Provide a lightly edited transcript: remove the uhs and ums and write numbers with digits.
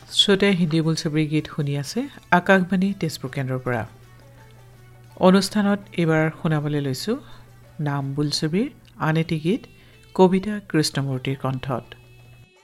শ্ৰোতাই হিন্দী বোলছবিৰ গীত শুনি আছে আকাশবাণী তেজপুৰ কেন্দ্ৰৰ পৰা। অনুষ্ঠানত এইবাৰ শুনাবলৈ লৈছোঁ নাম বোলছবিৰ আন এটি গীত কবিতা কৃষ্ণমূৰ্তিৰ কণ্ঠত।